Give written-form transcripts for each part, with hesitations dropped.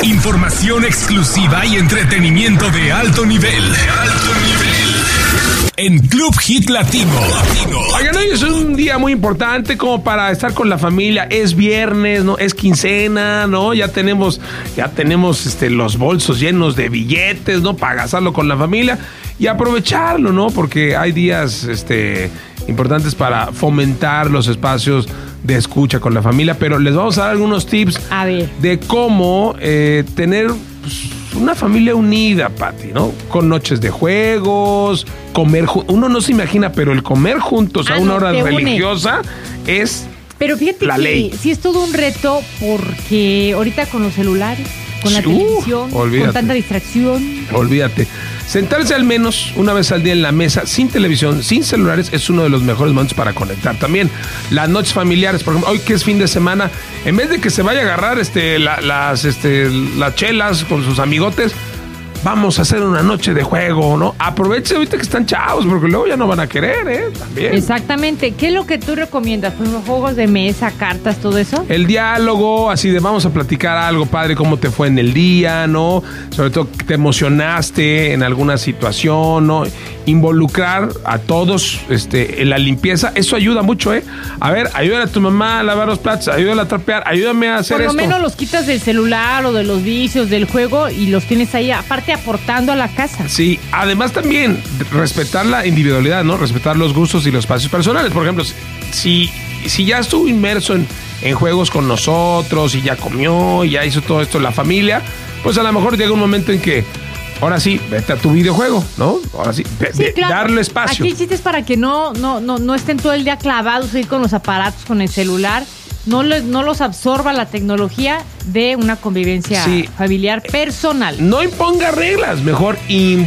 Información exclusiva y entretenimiento de alto nivel. En Club Hit Latino. Oigan, hoy es un día muy importante como para estar con la familia. Es viernes, ¿no? Es quincena, ¿no? Ya tenemos los bolsos llenos de billetes, ¿no? Para gastarlo con la familia y aprovecharlo, ¿no? Porque hay días importantes para fomentar los espacios de escucha con la familia. Pero les vamos a dar algunos tips de cómo tener una familia unida, Pati, ¿no? Con noches de juegos, comer uno no se imagina, pero el comer juntos a una hora religiosa es pero fíjate la ley. Sí es todo un reto porque ahorita con los celulares, con la televisión, con tanta distracción. Olvídate. Sentarse al menos una vez al día en la mesa, sin televisión, sin celulares, es uno de los mejores momentos para conectar. También las noches familiares, por ejemplo, hoy que es fin de semana, en vez de que se vaya a agarrar las chelas con sus amigotes, vamos a hacer una noche de juego, ¿no? Aproveche ahorita que están chavos, porque luego ya no van a querer, También. Exactamente. ¿Qué es lo que tú recomiendas? Pues juegos de mesa, cartas, todo eso. El diálogo, así de vamos a platicar algo, padre, cómo te fue en el día, ¿no? Sobre todo que te emocionaste en alguna situación, ¿no? Involucrar a todos en la limpieza, eso ayuda mucho, A ver, ayúdale a tu mamá a lavar los platos, ayúdale a trapear, ayúdame a hacer esto. Por lo menos los quitas del celular o de los vicios del juego y los tienes ahí, aparte aportando a la casa. Sí, además también respetar la individualidad, ¿no? Respetar los gustos y los espacios personales. Por ejemplo, si ya estuvo inmerso en juegos con nosotros y ya comió y ya hizo todo esto la familia, pues a lo mejor llega un momento en que ahora sí, vete a tu videojuego, ¿no? Ahora sí, claro. Darle espacio. Aquí el chiste es para que no estén todo el día clavados ahí con los aparatos, con el celular. No los absorba la tecnología de una convivencia familiar personal. No imponga reglas, mejor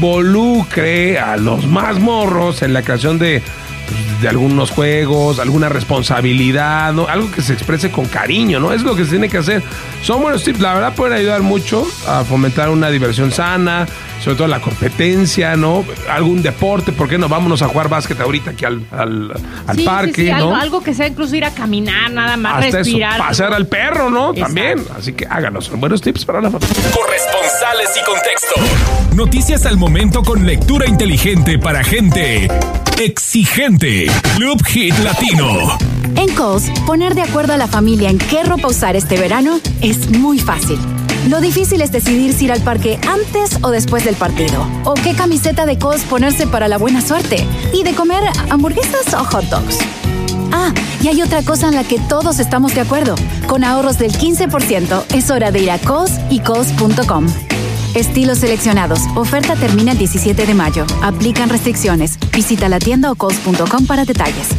involucre a los más morros en la creación de algunos juegos, alguna responsabilidad, ¿no? Algo que se exprese con cariño, ¿no? Es lo que se tiene que hacer. Son buenos tips, la verdad pueden ayudar mucho a fomentar una diversión sana, sobre todo la competencia, ¿no? Algún deporte, ¿por qué no? Vámonos a jugar básquet ahorita aquí al parque, sí, ¿no? Algo que sea incluso ir a caminar, nada más, hasta respirar. Eso, pasear al perro, ¿no? Exacto. También, así que háganos. Son buenos tips para la familia. Corresponsales y contexto. Noticias al momento con lectura inteligente para gente exigente. Club Hit Latino. En Kohl's, poner de acuerdo a la familia en qué ropa usar este verano es muy fácil. Lo difícil es decidir si ir al parque antes o después del partido. O qué camiseta de Kohl's ponerse para la buena suerte. Y de comer hamburguesas o hot dogs. Ah, y hay otra cosa en la que todos estamos de acuerdo. Con ahorros del 15%, es hora de ir a Kohl's y Kohl's.com. Estilos seleccionados. Oferta termina el 17 de mayo. Aplican restricciones. Visita la tienda o Kohl's.com para detalles.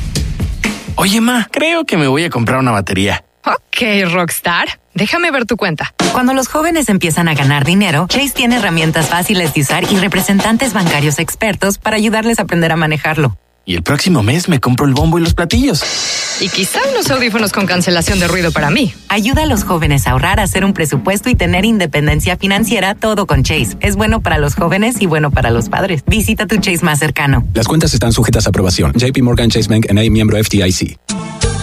Oye, ma, creo que me voy a comprar una batería. Ok, Rockstar. Déjame ver tu cuenta. Cuando los jóvenes empiezan a ganar dinero, Chase tiene herramientas fáciles de usar y representantes bancarios expertos para ayudarles a aprender a manejarlo. Y el próximo mes me compro el bombo y los platillos. Y quizá unos audífonos con cancelación de ruido para mí. Ayuda a los jóvenes a ahorrar, a hacer un presupuesto y tener independencia financiera, todo con Chase. Es bueno para los jóvenes y bueno para los padres. Visita tu Chase más cercano. Las cuentas están sujetas a aprobación. JP Morgan Chase Bank N.A., miembro FDIC.